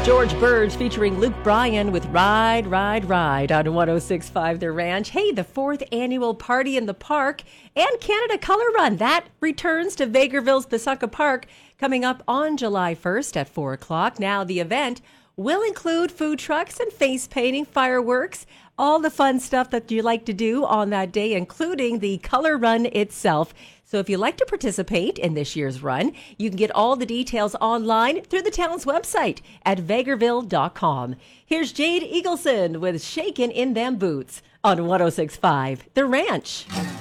George Burge featuring Luke Bryan with Ride, Ride, Ride on 106.5 The Ranch. Hey, the 4th annual Party in the Park and Canada Color Run, that returns to Vegreville's Pisaka Park coming up on July 1st at 4 o'clock. Now, the event will include food trucks and face painting, fireworks, all the fun stuff that you like to do on that day, including the color run itself. So if you'd like to participate in this year's run, you can get all the details online through the town's website at vegreville.com. Here's Jade Eagleson with Shakin' in Them Boots on 106.5 The Ranch.